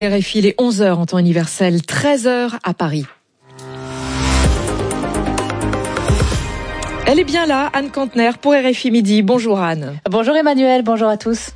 RFI, il est 11h en temps universel, 13h à Paris. Elle est bien là, Anne Kantner, pour RFI Midi. Bonjour Anne. Bonjour Emmanuel, bonjour à tous.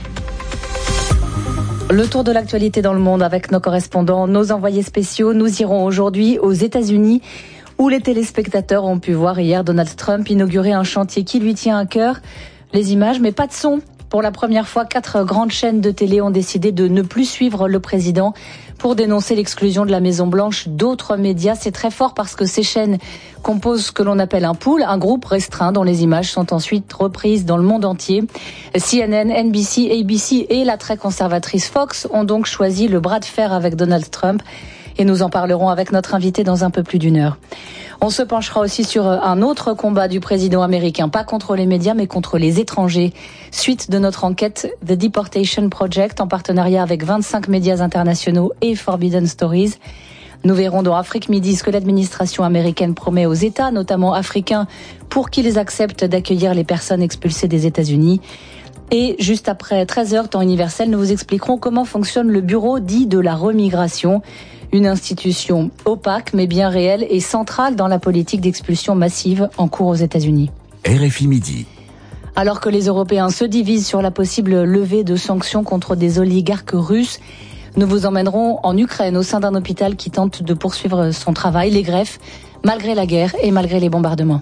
Le tour de l'actualité dans le monde avec nos correspondants, nos envoyés spéciaux. Nous irons aujourd'hui aux États-Unis où les téléspectateurs ont pu voir hier Donald Trump inaugurer un chantier qui lui tient à cœur. Les images, mais pas de son. Pour la première fois, 4 grandes chaînes de télé ont décidé de ne plus suivre le président pour dénoncer l'exclusion de la Maison-Blanche d'autres médias. C'est très fort parce que ces chaînes composent ce que l'on appelle un pool, un groupe restreint dont les images sont ensuite reprises dans le monde entier. CNN, NBC, ABC et la très conservatrice Fox ont donc choisi le bras de fer avec Donald Trump. Et nous en parlerons avec notre invité dans un peu plus d'une heure. On se penchera aussi sur un autre combat du président américain, pas contre les médias, mais contre les étrangers. Suite de notre enquête The Deportation Project, en partenariat avec 25 médias internationaux et Forbidden Stories. Nous verrons dans Afrique Midi ce que l'administration américaine promet aux États, notamment africains, pour qu'ils acceptent d'accueillir les personnes expulsées des États-Unis. Et juste après 13h, temps universel, nous vous expliquerons comment fonctionne le bureau dit de la remigration. Une institution opaque mais bien réelle et centrale dans la politique d'expulsion massive en cours aux États-Unis. RFI Midi. Alors que les Européens se divisent sur la possible levée de sanctions contre des oligarques russes, nous vous emmènerons en Ukraine au sein d'un hôpital qui tente de poursuivre son travail, les greffes, malgré la guerre et malgré les bombardements.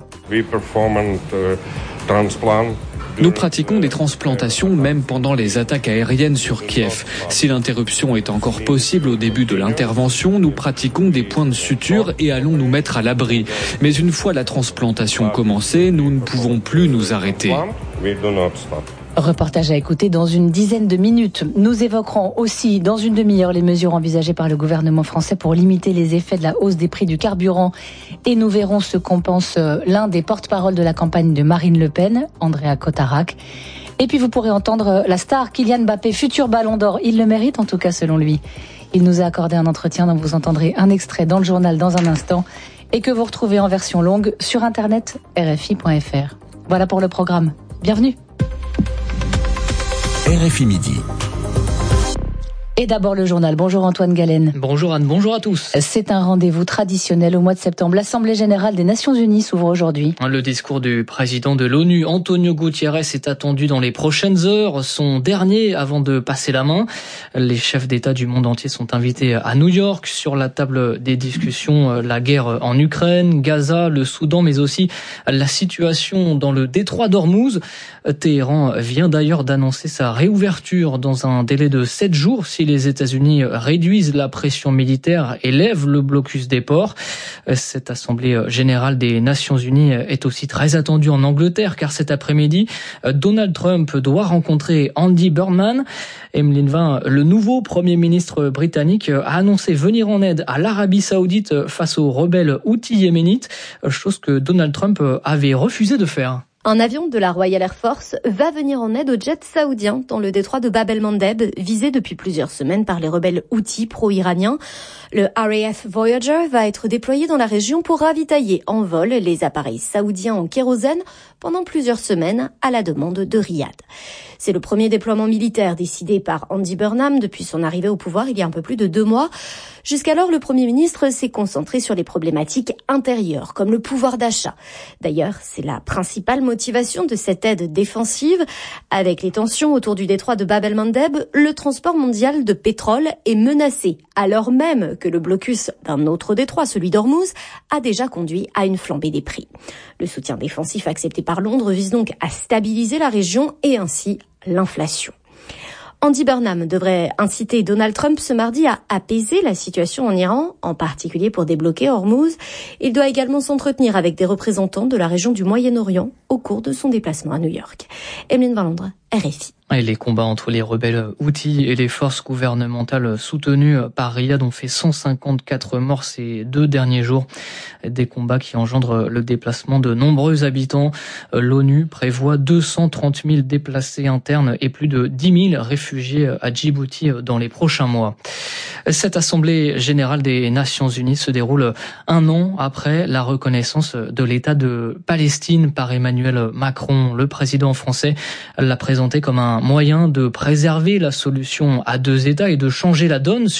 Nous pratiquons des transplantations même pendant les attaques aériennes sur Kiev. Si l'interruption est encore possible au début de l'intervention, nous pratiquons des points de suture et allons nous mettre à l'abri. Mais une fois la transplantation commencée, nous ne pouvons plus nous arrêter. Reportage à écouter dans une dizaine de minutes. Nous évoquerons aussi dans une demi-heure les mesures envisagées par le gouvernement français pour limiter les effets de la hausse des prix du carburant. Et nous verrons ce qu'en pense l'un des porte-parole de la campagne de Marine Le Pen, Andrea Cotarac. Et puis vous pourrez entendre la star Kylian Mbappé, futur Ballon d'Or. Il le mérite en tout cas selon lui. Il nous a accordé un entretien dont vous entendrez un extrait dans le journal dans un instant et que vous retrouvez en version longue sur internet rfi.fr. Voilà pour le programme. Bienvenue. RFI Midi. Et d'abord le journal. Bonjour Antoine Galen. Bonjour Anne, bonjour à tous. C'est un rendez-vous traditionnel au mois de septembre. L'Assemblée générale des Nations unies s'ouvre aujourd'hui. Le discours du président de l'ONU, Antonio Guterres, est attendu dans les prochaines heures. Son dernier avant de passer la main. Les chefs d'État du monde entier sont invités à New York. Sur la table des discussions, la guerre en Ukraine, Gaza, le Soudan, mais aussi la situation dans le détroit d'Ormuz. Téhéran vient d'ailleurs d'annoncer sa réouverture dans un délai de 7 jours si les États-Unis réduisent la pression militaire et lèvent le blocus des ports. Cette assemblée générale des Nations Unies est aussi très attendue en Angleterre car cet après-midi, Donald Trump doit rencontrer Andy Burnham. Emeline Vin, le nouveau Premier ministre britannique, a annoncé venir en aide à l'Arabie Saoudite face aux rebelles houthis yéménites, chose que Donald Trump avait refusé de faire. Un avion de la Royal Air Force va venir en aide aux jets saoudiens dans le détroit de Bab el-Mandeb, visé depuis plusieurs semaines par les rebelles houthis pro-iraniens. Le RAF Voyager va être déployé dans la région pour ravitailler en vol les appareils saoudiens en kérosène pendant plusieurs semaines à la demande de Riyad. C'est le premier déploiement militaire décidé par Andy Burnham depuis son arrivée au pouvoir il y a un peu plus de 2 mois. Jusqu'alors, le Premier ministre s'est concentré sur les problématiques intérieures, comme le pouvoir d'achat. D'ailleurs, c'est la principale motivation de cette aide défensive. Avec les tensions autour du détroit de Bab el-Mandeb, le transport mondial de pétrole est menacé, alors même que le blocus d'un autre détroit, celui d'Ormuz, a déjà conduit à une flambée des prix. Le soutien défensif accepté par Londres vise donc à stabiliser la région et ainsi l'inflation. Andy Burnham devrait inciter Donald Trump ce mardi à apaiser la situation en Iran, en particulier pour débloquer Ormuz. Il doit également s'entretenir avec des représentants de la région du Moyen-Orient au cours de son déplacement à New York. Emeline Van Londres, RFI. Et les combats entre les rebelles houthis et les forces gouvernementales soutenues par Riyad ont fait 154 morts ces 2 derniers jours. Des combats qui engendrent le déplacement de nombreux habitants. L'ONU prévoit 230 000 déplacés internes et plus de 10 000 réfugiés à Djibouti dans les prochains mois. Cette Assemblée générale des Nations Unies se déroule 1 an après la reconnaissance de l'État de Palestine par Emmanuel Macron. Le président français l'a présenté comme un moyen de préserver la solution à 2 États et de changer la donne